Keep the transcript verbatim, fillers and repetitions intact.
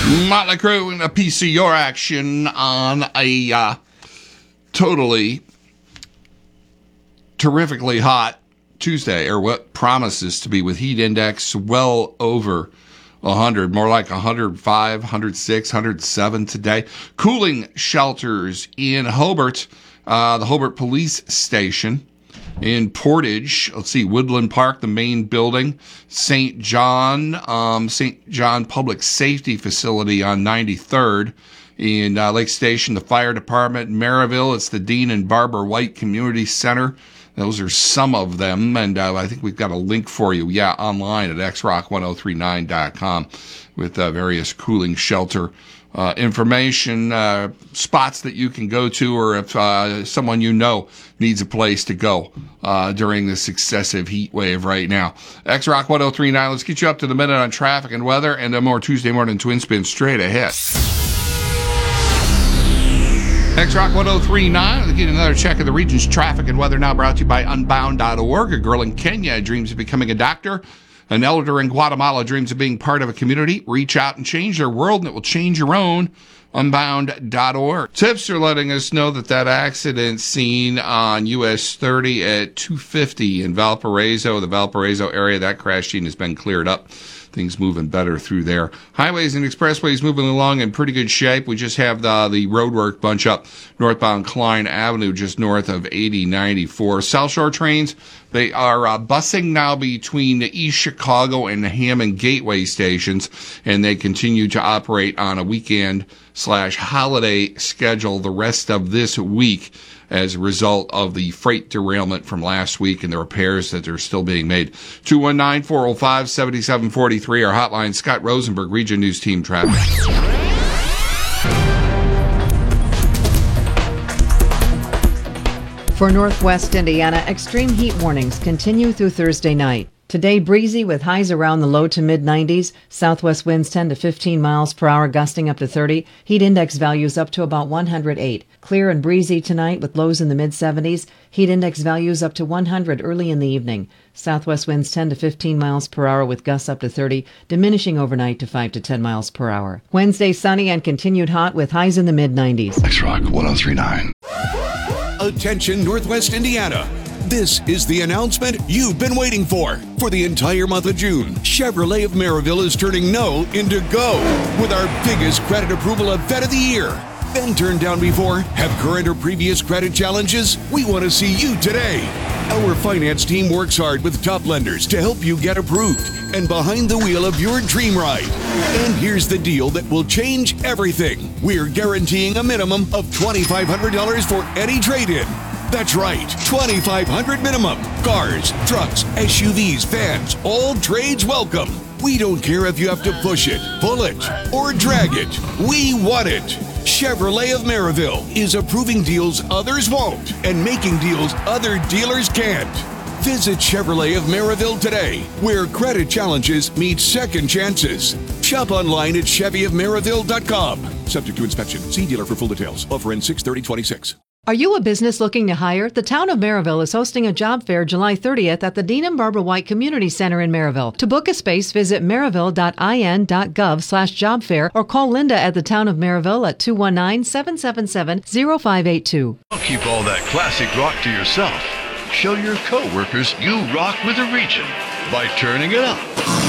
Motley Crue and a piece of your action on a uh, totally terrifically hot Tuesday, or what promises to be, with heat index well over one hundred, more like one hundred five, one hundred six, one hundred seven today. Cooling shelters in Hobart, uh, the Hobart Police Station. In Portage, let's see, Woodland Park, the main building, Saint John, um, Saint John Public Safety Facility on ninety-third. In uh, Lake Station, the fire department. In Maryville, it's the Dean and Barbara White Community Center. Those are some of them, and uh, I think we've got a link for you, yeah, online at x rock ten thirty-nine dot com with uh, various cooling shelter uh, information, uh, spots that you can go to, or if uh, someone you know needs a place to go uh, during this excessive heat wave right now. x rock ten thirty-nine, let's get you up to the minute on traffic and weather, and a more Tuesday morning twin spin straight ahead. x rock ten thirty-nine, we'll get another check of the region's traffic and weather now, brought to you by unbound dot org. A girl in Kenya dreams of becoming a doctor. An elder in Guatemala dreams of being part of a community. Reach out and change their world, and it will change your own. unbound dot org. Tips are letting us know that that accident seen on U S thirty at two fifty in Valparaiso, the Valparaiso area, that crash scene has been cleared up. Things moving better through there. Highways and expressways moving along in pretty good shape. We just have the, the roadwork bunch up northbound Klein Avenue, just north of eighty ninety-four. South Shore trains, they are uh, busing now between the East Chicago and the Hammond Gateway stations, and they continue to operate on a weekend slash holiday schedule the rest of this week, as a result of the freight derailment from last week and the repairs that are still being made. two one nine, four oh five, seven seven four three, our hotline. Scott Rosenberg, Region News Team Traffic. For Northwest Indiana, extreme heat warnings continue through Thursday night. Today, breezy with highs around the low to mid nineties. Southwest winds ten to fifteen miles per hour, gusting up to thirty. Heat index values up to about one hundred eight. Clear and breezy tonight with lows in the mid seventies. Heat index values up to one hundred early in the evening. Southwest winds ten to fifteen miles per hour with gusts up to thirty, diminishing overnight to five to ten miles per hour. Wednesday, sunny and continued hot with highs in the mid nineties. X Rock ten thirty-nine. Attention, Northwest Indiana. This is the announcement you've been waiting for. For the entire month of June, Chevrolet of Maryville is turning no into go with our biggest credit approval event of the year. Been turned down before? Have current or previous credit challenges? We want to see you today. Our finance team works hard with top lenders to help you get approved and behind the wheel of your dream ride. And here's the deal that will change everything. We're guaranteeing a minimum of twenty-five hundred dollars for any trade-in. That's right, twenty-five hundred dollars minimum. Cars, trucks, S U Vs, vans, all trades welcome. We don't care if you have to push it, pull it, or drag it. We want it. Chevrolet of Maryville is approving deals others won't and making deals other dealers can't. Visit Chevrolet of Maryville today, where credit challenges meet second chances. Shop online at chevy of maryville dot com. Subject to inspection. See dealer for full details. Offer ends six thirty twenty-six. Are you a business looking to hire? The town of Maryville is hosting a job fair July thirtieth at the Dean and Barbara White Community Center in Maryville. To book a space, visit maryville dot I N dot gov slash job fair or call Linda at the town of Maryville at two one nine, seven seven seven, zero five eight two. Don't keep all that classic rock to yourself. Show your co-workers you rock with a region by turning it up.